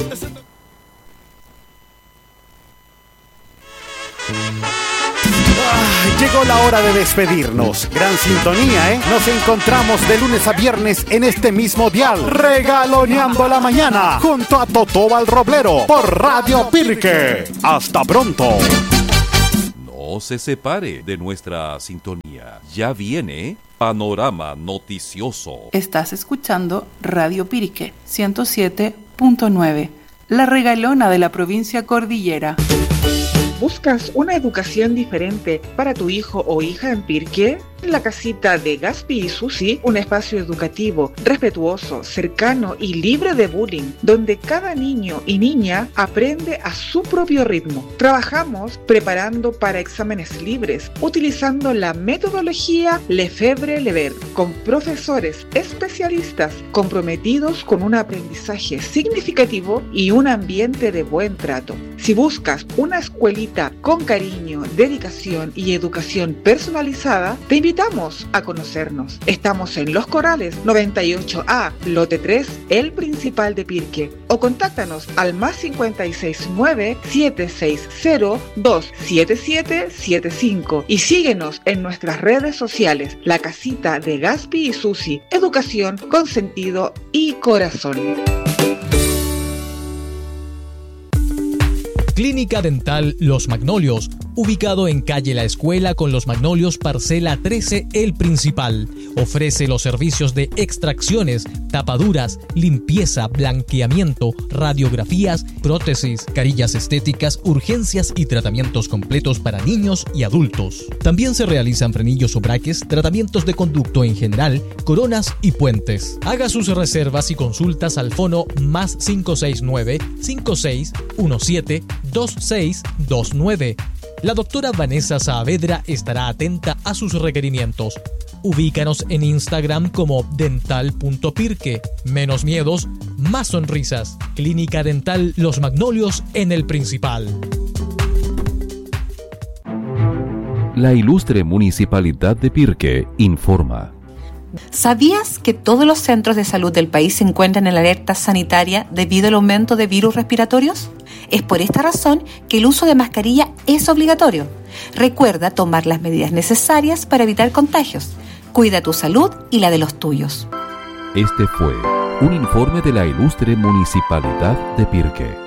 Llegó la hora de despedirnos. Gran sintonía, ¿eh? Nos encontramos de lunes a viernes en este mismo dial, regaloneando la mañana, junto a Totó Roblero, por Radio Pirque. ¡Hasta pronto! No se separe de nuestra sintonía. Ya viene Panorama Noticioso. Estás escuchando Radio Pirque 107.9, la regalona de la provincia cordillera. ¿Buscas una educación diferente para tu hijo o hija en Pirque? La casita de Gaspi y Susi, un espacio educativo, respetuoso, cercano y libre de bullying, donde cada niño y niña aprende a su propio ritmo. Trabajamos preparando para exámenes libres, utilizando la metodología Lefebvre-Lever, con profesores especialistas comprometidos con un aprendizaje significativo y un ambiente de buen trato. Si buscas una escuelita con cariño, dedicación y educación personalizada, te invitamos a conocernos. Estamos en Los Corales 98A, lote 3, el principal de Pirque. O contáctanos al +56 9 760 27775 y síguenos en nuestras redes sociales, la casita de Gaspi y Susi, educación con sentido y corazón. Clínica Dental Los Magnolios, ubicado en calle La Escuela con Los Magnolios, parcela 13, El Principal. Ofrece los servicios de extracciones, tapaduras, limpieza, blanqueamiento, radiografías, prótesis, carillas estéticas, urgencias y tratamientos completos para niños y adultos. También se realizan frenillos o braques, tratamientos de conducto en general, coronas y puentes. Haga sus reservas y consultas al fono +569 5617 2629. La doctora Vanessa Saavedra estará atenta a sus requerimientos. Ubícanos en Instagram como dental.pirque. Menos miedos, más sonrisas. Clínica Dental Los Magnolios en El Principal. La ilustre Municipalidad de Pirque informa. ¿Sabías que todos los centros de salud del país se encuentran en alerta sanitaria debido al aumento de virus respiratorios? Es por esta razón que el uso de mascarilla es obligatorio. Recuerda tomar las medidas necesarias para evitar contagios. Cuida tu salud y la de los tuyos. Este fue un informe de la ilustre Municipalidad de Pirque.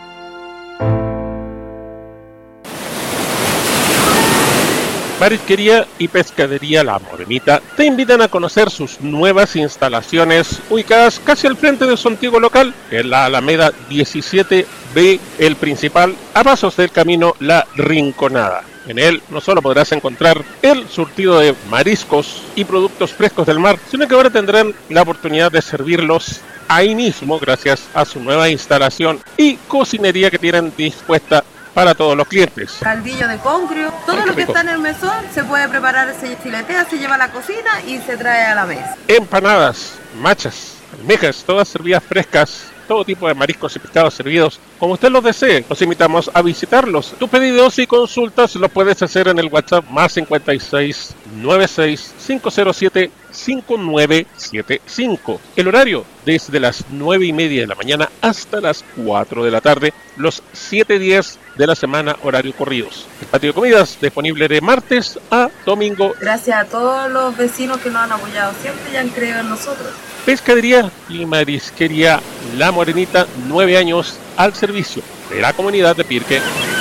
Marisquería y Pescadería La Morenita te invitan a conocer sus nuevas instalaciones ubicadas casi al frente de su antiguo local, en la Alameda 17B, El Principal, a pasos del camino La Rinconada. En él no solo podrás encontrar el surtido de mariscos y productos frescos del mar, sino que ahora tendrán la oportunidad de servirlos ahí mismo gracias a su nueva instalación y cocinería que tienen dispuesta para todos los clientes. Caldillo de congrio, todo lo que está en el mesón se puede preparar, se filetea, se lleva a la cocina y se trae a la mesa. Empanadas, machas, almejas, todas servidas frescas, todo tipo de mariscos y pescados servidos como usted los desee. Los invitamos a visitarlos. Tus pedidos y consultas los puedes hacer en el WhatsApp +56 96 507 5975. El horario desde las 9:30 de la mañana hasta las 4 de la tarde, los 7 días de la semana, horario corridos. El patio de comidas disponible de martes a domingo. Gracias a todos los vecinos que nos han apoyado siempre y han creído en nosotros. Pescadería y Marisquería La Morenita, 9 años al servicio de la comunidad de Pirque.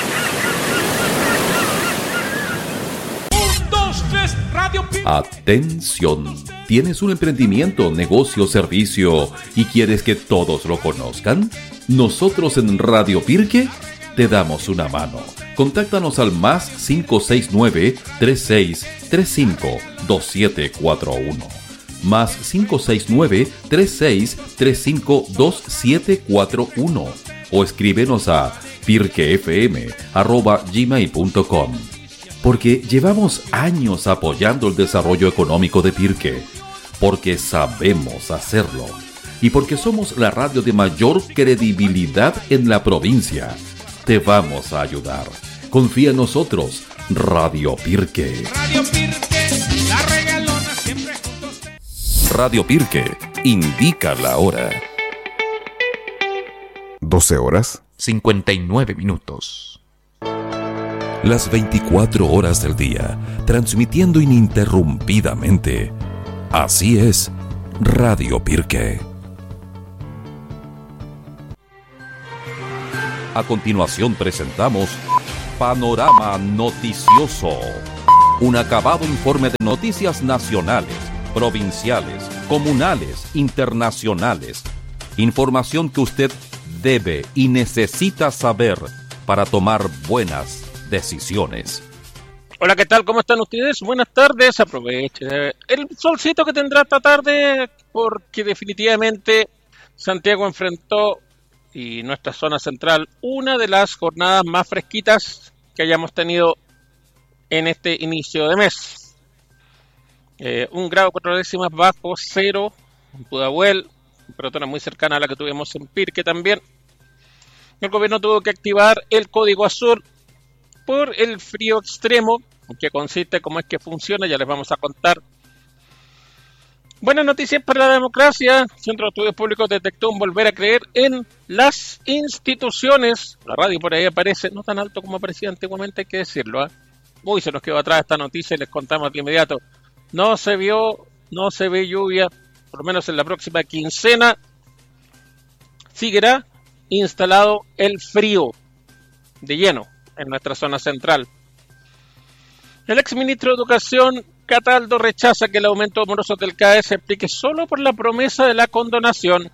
1, 2, 3, Radio Pirque. Atención, ¿tienes un emprendimiento, negocio, servicio y quieres que todos lo conozcan? Nosotros en Radio Pirque te damos una mano. Contáctanos al +569 3635 2741. +569 3635 2741. O escríbenos a pirquefm@gmail.com. Porque llevamos años apoyando el desarrollo económico de Pirque. Porque sabemos hacerlo. Y porque somos la radio de mayor credibilidad en la provincia. Te vamos a ayudar. Confía en nosotros. Radio Pirque. Radio Pirque, la regalona siempre juntos. Radio Pirque indica la hora. 12 horas 59 minutos. Las 24 horas del día, transmitiendo ininterrumpidamente. Así es, Radio Pirque. A continuación presentamos Panorama Noticioso. Un acabado informe de noticias nacionales, provinciales, comunales, internacionales. Información que usted debe y necesita saber para tomar buenas decisiones. Hola, ¿qué tal? ¿Cómo están ustedes? Buenas tardes. Aproveche el solcito que tendrá esta tarde, porque definitivamente Santiago enfrentó, y nuestra zona central, una de las jornadas más fresquitas que hayamos tenido en este inicio de mes. 1 grado 4 décimas bajo cero en Pudahuel, temperatura muy cercana a la que tuvimos en Pirque también. El gobierno tuvo que activar el código azul por el frío extremo, que consiste, cómo es que funciona, ya les vamos a contar. Buenas noticias para la democracia. Centro de Estudios Públicos detectó un volver a creer en las instituciones. La radio por ahí aparece, no tan alto como aparecía antiguamente, hay que decirlo. Uy, se nos quedó atrás esta noticia y les contamos de inmediato. No se ve lluvia, por lo menos en la próxima quincena. Seguirá instalado el frío de lleno en nuestra zona central. El exministro de Educación, Cataldo, rechaza que el aumento de morosos del CAE se aplique solo por la promesa de la condonación.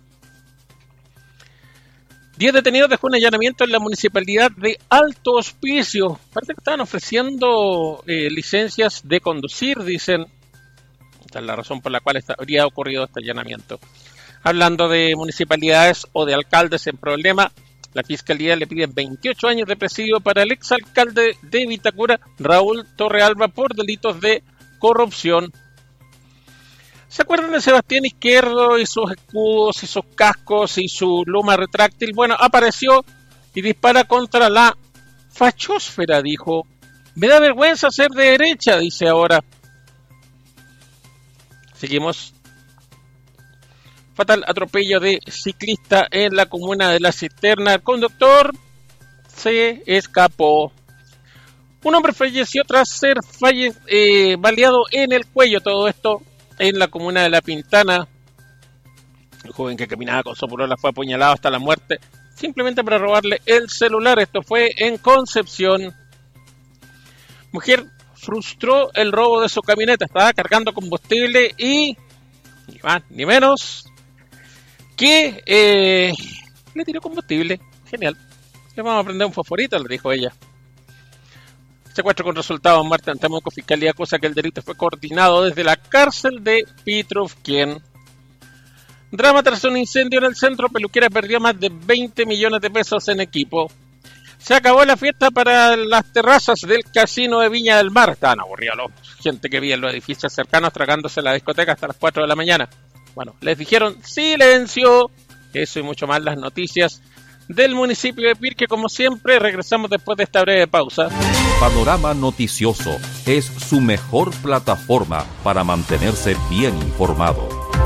10 detenidos dejó un allanamiento en la municipalidad de Alto Hospicio. Parece que estaban ofreciendo licencias de conducir, dicen. Esta es la razón por la cual habría ocurrido este allanamiento. Hablando de municipalidades o de alcaldes en problema, la Fiscalía le pide 28 años de presidio para el exalcalde de Vitacura, Raúl Torrealba, por delitos de corrupción. ¿Se acuerdan de Sebastián Izquierdo y sus escudos y sus cascos y su luma retráctil? Bueno, apareció y dispara contra la fachósfera, dijo. Me da vergüenza ser de derecha, dice ahora. Seguimos. Fatal atropello de ciclista en la comuna de La Cisterna. El conductor se escapó. Un hombre falleció tras ser baleado en el cuello. Todo esto en la comuna de La Pintana. El joven que caminaba con su polola fue apuñalado hasta la muerte, simplemente para robarle el celular. Esto fue en Concepción. Mujer frustró el robo de su camioneta. Estaba cargando combustible y ni más ni menos que le tiró combustible. Genial. Le vamos a prender un fosforito, le dijo ella. Secuestro con resultado en Marte en Temuco. Fiscalía acusa que el delito fue coordinado desde la cárcel de Pitrufquén. Drama tras un incendio en el centro. Peluquera perdió más de 20 millones de pesos en equipo. Se acabó la fiesta para las terrazas del casino de Viña del Mar. Estaban aburridos los gente que vivía en los edificios cercanos tragándose la discoteca hasta las 4 de la mañana. Bueno, les dijeron silencio. Eso y mucho más las noticias del municipio de Pirque. Como siempre, regresamos después de esta breve pausa. Panorama Noticioso es su mejor plataforma para mantenerse bien informado.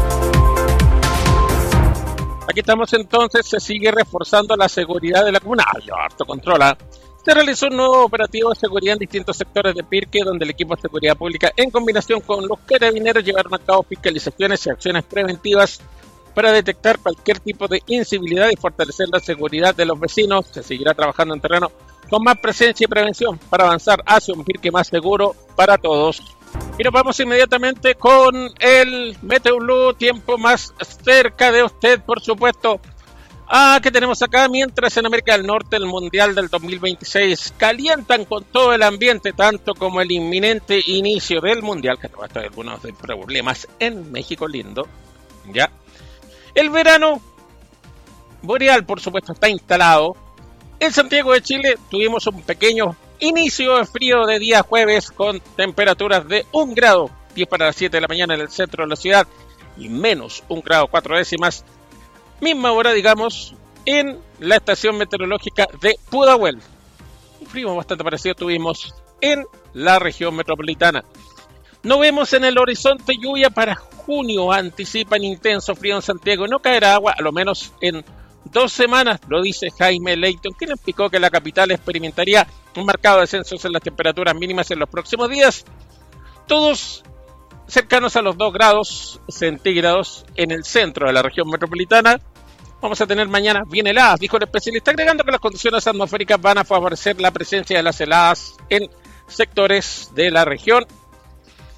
Aquí estamos entonces. Se sigue reforzando la seguridad de la comuna. Harto controla. Se realizó un nuevo operativo de seguridad en distintos sectores de Pirque, donde el equipo de seguridad pública, en combinación con los carabineros, llevaron a cabo fiscalizaciones y acciones preventivas para detectar cualquier tipo de incivilidad y fortalecer la seguridad de los vecinos. Se seguirá trabajando en terreno con más presencia y prevención para avanzar hacia un Pirque más seguro para todos. Y nos vamos inmediatamente con el Meteo Blue, tiempo más cerca de usted, por supuesto. ¿Qué tenemos acá? Mientras en América del Norte el Mundial del 2026 calientan con todo el ambiente, tanto como el inminente inicio del Mundial, que va a traer algunos problemas en México lindo, ¿ya? El verano boreal, por supuesto, está instalado. En Santiago de Chile tuvimos un pequeño inicio de frío de día jueves con temperaturas de 1 grado, 10 para las 7 de la mañana en el centro de la ciudad, y menos 1 grado 4 décimas. Misma hora, digamos, en la estación meteorológica de Pudahuel. Un frío bastante parecido tuvimos en la región metropolitana. No vemos en el horizonte lluvia para junio. Anticipan intenso frío en Santiago. No caerá agua, a lo menos en 2 semanas, lo dice Jaime Leighton, quien explicó que la capital experimentaría un marcado descenso en las temperaturas mínimas en los próximos días, todos cercanos a los 2 grados centígrados en el centro de la región metropolitana. Vamos a tener mañana bien heladas, dijo el especialista, agregando que las condiciones atmosféricas van a favorecer la presencia de las heladas en sectores de la región